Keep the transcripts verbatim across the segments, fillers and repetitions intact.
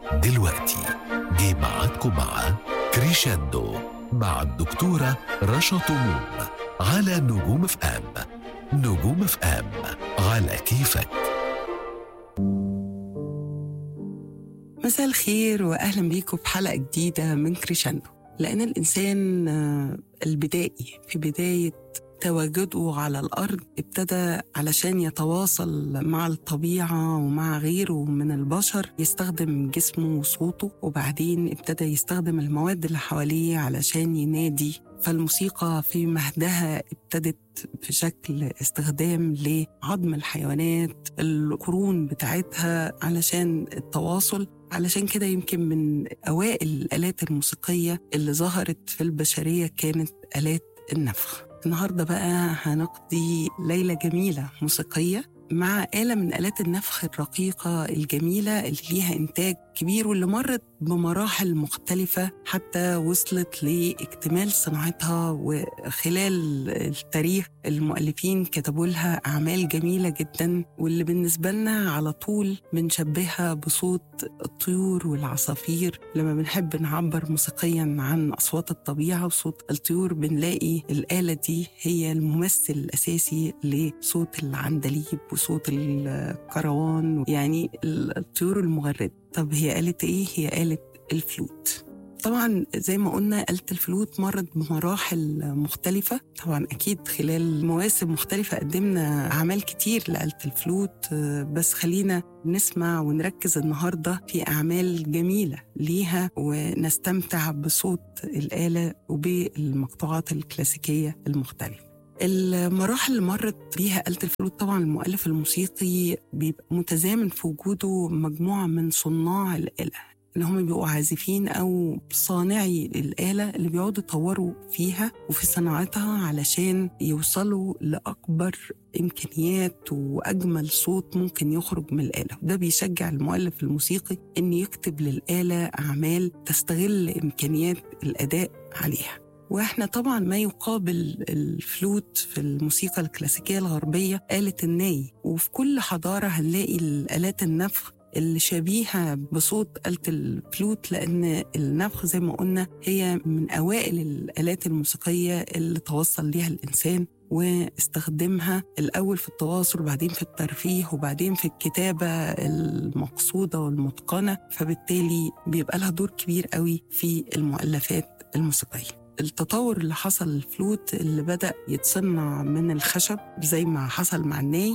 دلوقتي جه ميعادكم مع كريشاندو مع الدكتورة رشا طموم على نجوم اف ام. نجوم اف ام على كيفك. مساء الخير وأهلا بيكم في حلقة جديدة من كريشاندو. لأن الإنسان البدائي في بداية تواجده على الأرض ابتدى علشان يتواصل مع الطبيعة ومع غيره من البشر يستخدم جسمه وصوته، وبعدين ابتدى يستخدم المواد اللي حواليه علشان ينادي. فالموسيقى في مهدها ابتدت في شكل استخدام لعظم الحيوانات، القرون بتاعتها علشان التواصل. علشان كده يمكن من أوائل الآلات الموسيقية اللي ظهرت في البشرية كانت آلات النفخ. النهاردة بقى هنقضي ليلة جميلة موسيقية مع آلة من آلات النفخ الرقيقة الجميلة اللي ليها إنتاج كبير واللي مرت بمراحل مختلفة حتى وصلت لاكتمال صناعتها. وخلال التاريخ المؤلفين كتبوا لها أعمال جميلة جدا، واللي بالنسبة لنا على طول بنشبهها بصوت الطيور والعصافير. لما بنحب نعبر موسيقيا عن أصوات الطبيعة وصوت الطيور بنلاقي الآلة دي هي الممثل الأساسي لصوت العندليب وصوت الكروان، يعني الطيور المغردة. طب هي آلة إيه؟ هي آلة الفلوت. طبعا زي ما قلنا آلة الفلوت مرت بمراحل مختلفة. طبعا أكيد خلال مواسم مختلفة قدمنا أعمال كتير لآلة الفلوت، بس خلينا نسمع ونركز النهاردة في أعمال جميلة ليها ونستمتع بصوت الآلة وبالمقطوعات الكلاسيكية المختلفة. المراحل اللي مرت بيها آلة الفلوت، طبعا المؤلف الموسيقي بيبقى متزامن في وجوده مجموعة من صناع الآلة اللي هم بيبقوا عازفين أو صانعي الآلة اللي بيقعدوا يطوروا فيها وفي صناعتها علشان يوصلوا لأكبر إمكانيات وأجمل صوت ممكن يخرج من الآلة. وده بيشجع المؤلف الموسيقي إن يكتب للآلة أعمال تستغل إمكانيات الأداء عليها. وإحنا طبعاً ما يقابل الفلوت في الموسيقى الكلاسيكية الغربية آلة الناي، وفي كل حضارة هنلاقي الآلات النفخ اللي شبيهة بصوت آلة الفلوت، لأن النفخ زي ما قلنا هي من أوائل الآلات الموسيقية اللي توصل ليها الإنسان واستخدمها الأول في التواصل وبعدين في الترفيه وبعدين في الكتابة المقصودة والمتقنة. فبالتالي بيبقى لها دور كبير قوي في المؤلفات الموسيقية. التطور اللي حصل الفلوت اللي بدأ يتصنع من الخشب زي ما حصل مع الناي،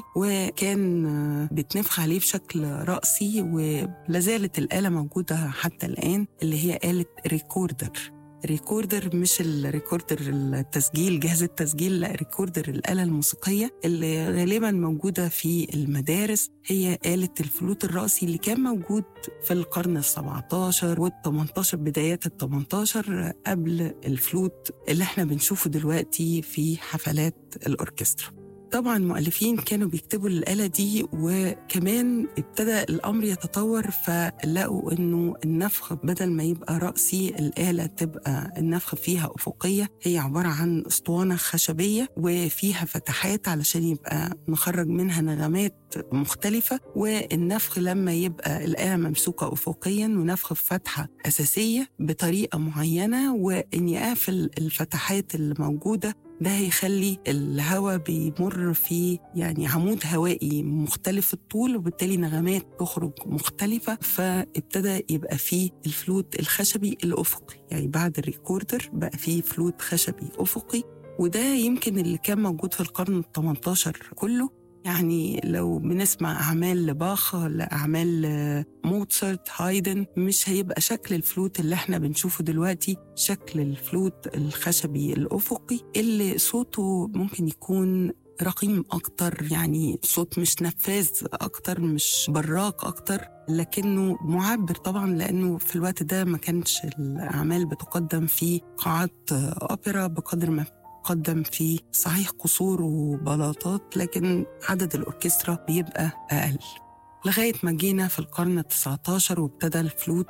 وكان بتنفخ عليه بشكل رأسي، ولازالت الآلة موجودة حتى الآن اللي هي آلة ريكوردر. ريكوردر مش الريكوردر التسجيل جهاز التسجيل، لا، ريكوردر الآلة الموسيقية اللي غالبا موجودة في المدارس هي آلة الفلوت الرأسي اللي كان موجود في القرن السبعتاشر والثمنتاشر، بدايات الثمنتاشر، قبل الفلوت اللي احنا بنشوفه دلوقتي في حفلات الأوركسترا. طبعاً المؤلفين كانوا بيكتبوا الآلة دي، وكمان ابتدى الأمر يتطور فلقوا إنه النفخ بدل ما يبقى رأسي الآلة تبقى النفخ فيها أفقية. هي عبارة عن أسطوانة خشبية وفيها فتحات علشان يبقى نخرج منها نغمات مختلفة. والنفخ لما يبقى الآلة ممسوكة أفقياً ونفخ في فتحة أساسية بطريقة معينة وإني أقفل الفتحات اللي موجودة، ده هيخلي الهواء بيمر في يعني عمود هوائي مختلف الطول، وبالتالي نغمات تخرج مختلفة. فابتدى يبقى فيه الفلوت الخشبي الأفقي، يعني بعد الريكوردر بقى فيه فلوت خشبي أفقي. وده يمكن اللي كان موجود في القرن الثمنتاشر كله. يعني لو بنسمع أعمال لباخ لأعمال موتسارت هايدن، مش هيبقى شكل الفلوت اللي احنا بنشوفه دلوقتي شكل الفلوت الخشبي الأفقي اللي صوته ممكن يكون رقيم أكتر، يعني صوت مش نفاذ أكتر، مش براق أكتر، لكنه معبر طبعا، لأنه في الوقت ده ما كانش الأعمال بتقدم في قاعات أوبرا بقدر ما قدم في صحيح قصور وبلاطات، لكن عدد الأوركسترا بيبقى أقل. لغاية ما جينا في القرن التسعتاشر وابتدى الفلوت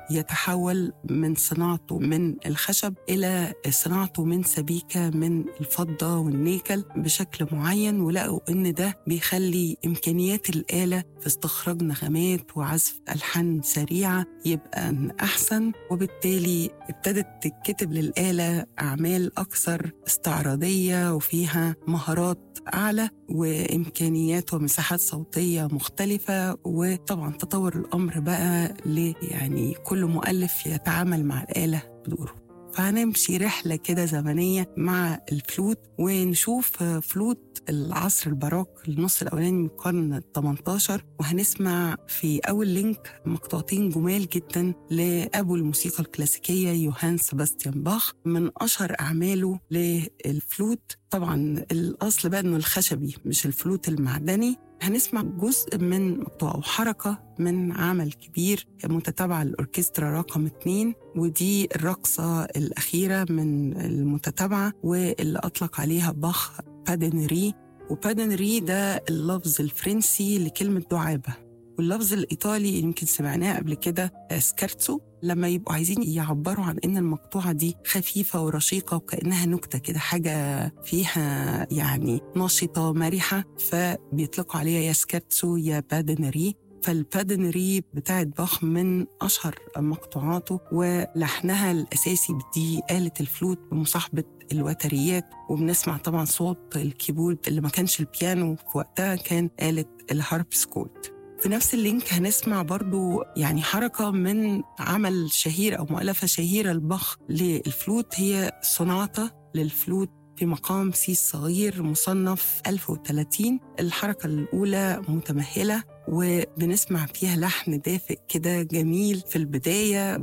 يتحول من صناعته من الخشب إلى صناعته من سبيكة من الفضة والنيكل بشكل معين، ولقوا إن ده بيخلي إمكانيات الآلة في استخراج نغمات وعزف ألحان سريعة يبقى أحسن، وبالتالي ابتدت تتكتب للآلة أعمال أكثر استعراضية وفيها مهارات أعلى وإمكانيات ومساحات صوتية مختلفة. وطبعا تطور الأمر بقى ل يعني كل مؤلف يتعامل مع الآلة بدوره. فهنمشي رحلة كده زمنية مع الفلوت ونشوف فلوت العصر الباروك النص الأولاني من القرن الثمنتاشر، وهنسمع في أول لينك مقطوعتين جمال جدا لأبو الموسيقى الكلاسيكية يوهان سباستيان باخ من أشهر أعماله للفلوت. طبعا الأصل بقى أنه الخشبي مش الفلوت المعدني. هنسمع جزء من مقطوعة أو حركة من عمل كبير متتابعة الأوركسترا رقم اتنين، ودي الرقصة الأخيرة من المتتابعة واللي أطلق عليها باخ بادنري. وبادنري ده اللفظ الفرنسي لكلمة دعابة، واللفظ الإيطالي يمكن سمعناه قبل كده سكارتسو، لما يبقوا عايزين يعبروا عن إن المقطوعة دي خفيفة ورشيقة وكأنها نكتة كده، حاجة فيها يعني نشطة مرحة، فبيطلقوا عليها يا سكارتسو يا بادنري. فالبادنري بتاعت باخ من أشهر مقطوعاته، ولحنها الأساسي دي آلة الفلوت بمصاحبة الوتريات، وبنسمع طبعا صوت الكيبورد اللي ما كانش البيانو في وقتها، كان آلة الهارب سكوت. في نفس اللينك هنسمع برضو يعني حركة من عمل شهير أو مؤلفة شهيرة الباخ للفلوت، هي سوناتا للفلوت في مقام سي صغير مصنف ألف وثلاثين. الحركة الأولى متمهلة وبنسمع فيها لحن دافئ كده جميل في البداية،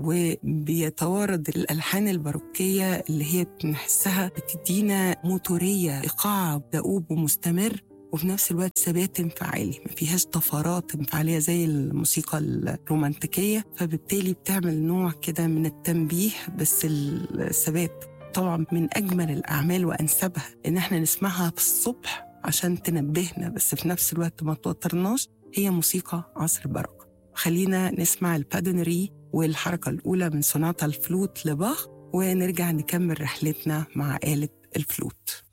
وبيتوارد الألحان الباروكية اللي هي بنحسها بتدينا موتورية، إيقاع دؤوب ومستمر، وفي نفس الوقت ثبات انفعالي، ما فيهاش طفرات انفعالية زي الموسيقى الرومانتيكية، فبالتالي بتعمل نوع كده من التنبيه بس الثبات. طبعا من أجمل الأعمال وأنسبها إن احنا نسمعها في الصبح عشان تنبهنا بس في نفس الوقت ما توترناش، هي موسيقى عصر الباروك. خلينا نسمع البادنري والحركة الأولى من سوناتا الفلوت لباخ، ونرجع نكمل رحلتنا مع آلة الفلوت.